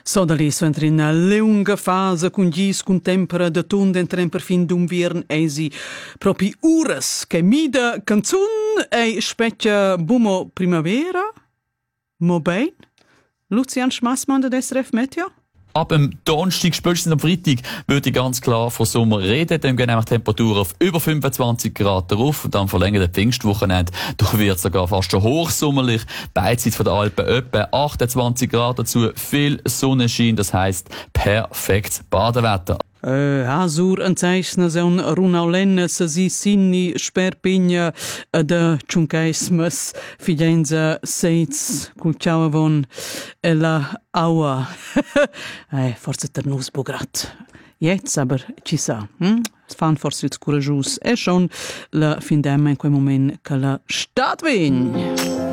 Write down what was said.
Sodalis ventre in una lunga fase con gis con tempera de tund entrem per fin d'unviern eisi propi uras che mida canzun e specchia bumo primavera? Mo bein? Lucian Schmassmann der SRF Meteo? Ab dem Donnerstag, spätestens am Freitag, würde ich ganz klar von Sommer reden. Dann gehen nämlich Temperaturen auf über 25 Grad drauf. Und dann verlängert der Pfingstwochenende. Da wird es sogar fast schon hochsommerlich. Beidseits von der Alpen etwa 28 Grad dazu. Viel Sonnenschein, das heisst perfektes Badewetter. Azur înțeisnă un runaulenă să zi sinni sperpigna de ciuncaismas fidenza seits culciavon e la aua. Forse ternus bograt. Jetzt aber ci sa. Fan forse il curajus e schon la fin d'emma in quel moment che la stat vegn.